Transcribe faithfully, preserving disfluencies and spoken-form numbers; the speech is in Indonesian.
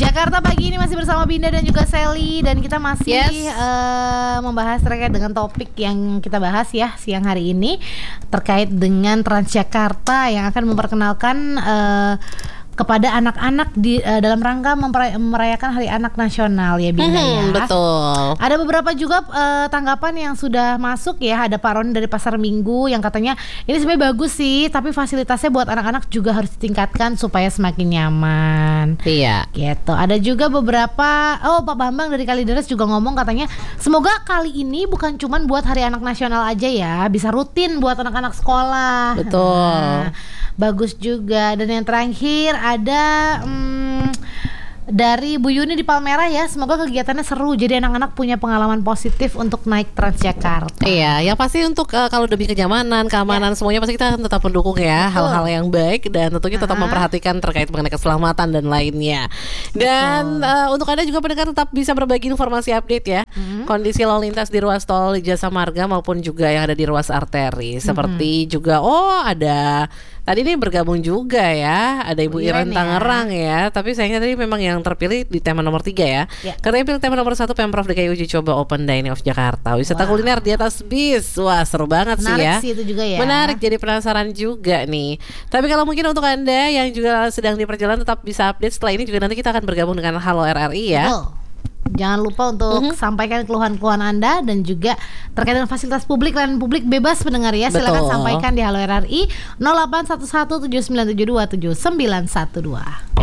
Jakarta pagi ini masih bersama Binda dan juga Sally. Dan kita masih Yes. uh, membahas terkait dengan topik yang kita bahas ya siang hari ini, terkait dengan Transjakarta yang akan memperkenalkan uh, kepada anak-anak di uh, dalam rangka memper- merayakan Hari Anak Nasional ya Binda Hmm, ya. betul. Ada beberapa juga uh, tanggapan yang sudah masuk ya. Ada Pak Roni dari Pasar Minggu yang katanya ini sebenarnya bagus sih, tapi fasilitasnya buat anak-anak juga harus ditingkatkan supaya semakin nyaman. Iya. Gitu. Ada juga beberapa, oh Pak Bambang dari Kalideres juga ngomong katanya semoga kali ini bukan cuman buat Hari Anak Nasional aja ya, bisa rutin buat anak-anak sekolah. Betul. Nah, bagus juga. Dan yang terakhir ada hmm, dari Bu Yuni di Palmerah ya, semoga kegiatannya seru jadi anak-anak punya pengalaman positif untuk naik Transjakarta. Iya, yang pasti untuk uh, kalau demi kenyamanan, keamanan, semuanya pasti kita akan tetap mendukung ya. Betul. Hal-hal yang baik dan tentunya tetap Ah. memperhatikan terkait mengenai keselamatan dan lainnya. Dan uh, untuk Anda juga pendengar tetap bisa berbagi informasi update ya. Hmm. Kondisi lalu lintas di ruas tol Jasa Marga maupun juga yang ada di ruas arteri. Seperti juga oh ada tadi nih bergabung juga ya, ada Ibu Iren Iren ya. Tangerang ya. Tapi sayangnya tadi memang yang terpilih di tema nomor tiga ya. Ya. Karena yang pilih tema nomor satu Pemprov D K I uji coba Open Dining of Jakarta. Wisata Wow. kuliner di atas bis. Wah seru banget sih Menarik ya. sih itu juga ya. Menarik, jadi penasaran juga nih. Tapi kalau mungkin untuk Anda yang juga sedang di perjalanan tetap bisa update. Setelah ini juga nanti kita akan bergabung dengan Halo R R I ya. Betul. Jangan lupa untuk Mhm. sampaikan keluhan-keluhan Anda dan juga terkait dengan fasilitas publik dan publik bebas pendengar ya. Silakan Betul. sampaikan di Halo R R I nol delapan satu satu tujuh sembilan tujuh dua tujuh sembilan satu dua.